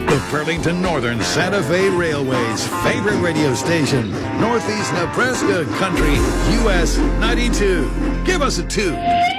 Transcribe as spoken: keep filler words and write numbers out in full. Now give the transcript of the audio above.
The Burlington Northern Santa Fe Railway's favorite radio station, Northeast Nebraska Country, U S ninety-two. Give us a two.